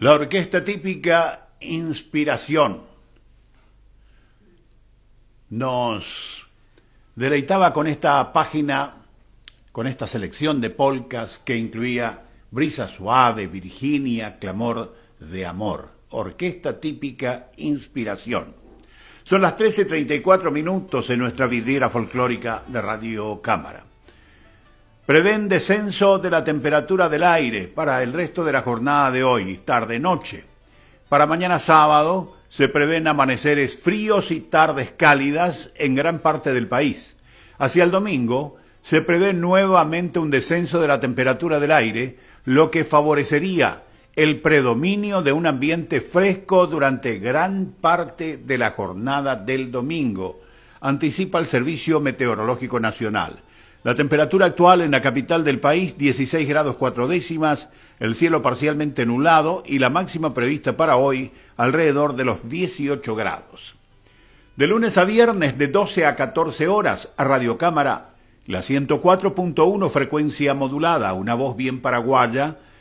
La orquesta típica Inspiración nos deleitaba con esta página, con esta selección de polcas que incluía Brisa Suave, Virginia, Clamor de Amor. Orquesta típica Inspiración. Son las 13:34 en nuestra vidriera folclórica de Radio Cámara. Prevén descenso de la temperatura del aire para el resto de la jornada de hoy, tarde-noche. Para mañana sábado se prevén amaneceres fríos y tardes cálidas en gran parte del país. Hacia el domingo se prevé nuevamente un descenso de la temperatura del aire, lo que favorecería el predominio de un ambiente fresco durante gran parte de la jornada del domingo, anticipa el Servicio Meteorológico Nacional. La temperatura actual en la capital del país, 16 grados 4 décimas, el cielo parcialmente nublado y la máxima prevista para hoy, alrededor de los 18 grados. De lunes a viernes, de 12 a 14 horas, a Radio Cámara, la 104.1 frecuencia modulada, una voz bien paraguaya,